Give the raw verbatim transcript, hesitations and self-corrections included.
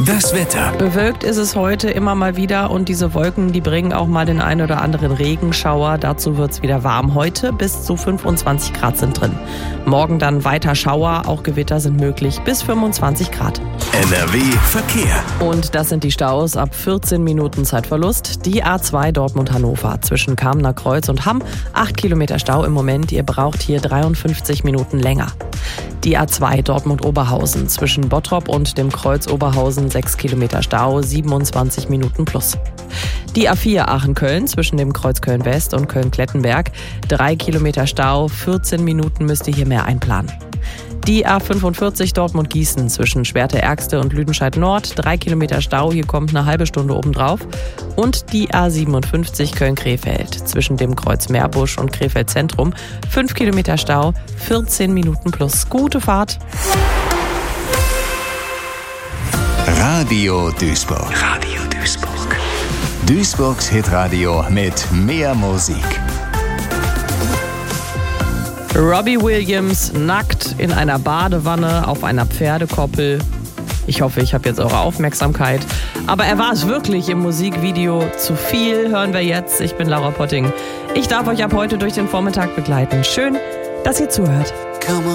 Das Wetter. Bewölkt ist es heute immer mal wieder und diese Wolken, die bringen auch mal den einen oder anderen Regenschauer. Dazu wird es wieder warm. Heute bis zu fünfundzwanzig Grad sind drin. Morgen dann weiter Schauer, auch Gewitter sind möglich bis fünfundzwanzig Grad. N R W Verkehr. Und das sind die Staus ab vierzehn Minuten Zeitverlust. Die A zwei Dortmund-Hannover zwischen Kamener Kreuz und Hamm. acht Kilometer Stau im Moment. Ihr braucht hier dreiundfünfzig Minuten länger. Die A zwei Dortmund-Oberhausen zwischen Bottrop und dem Kreuz Oberhausen sechs Kilometer Stau, siebenundzwanzig Minuten plus. Die A vier Aachen-Köln zwischen dem Kreuz Köln-West und Köln-Klettenberg, drei Kilometer Stau, vierzehn Minuten müsst ihr hier mehr einplanen. Die A fünfundvierzig Dortmund-Gießen zwischen Schwerte-Ergste und Lüdenscheid-Nord, drei Kilometer Stau, hier kommt eine halbe Stunde obendrauf. Und die A siebenundfünfzig Köln-Krefeld zwischen dem Kreuz Meerbusch und Krefeld Zentrum, fünf Kilometer Stau, vierzehn Minuten plus. Gute Fahrt. Radio Duisburg. Radio Duisburg. Duisburgs Hitradio mit mehr Musik. Robbie Williams nackt in einer Badewanne auf einer Pferdekoppel. Ich hoffe, ich habe jetzt eure Aufmerksamkeit. Aber er war es wirklich im Musikvideo. Zu viel hören wir jetzt. Ich bin Laura Potting. Ich darf euch ab heute durch den Vormittag begleiten. Schön, dass ihr zuhört.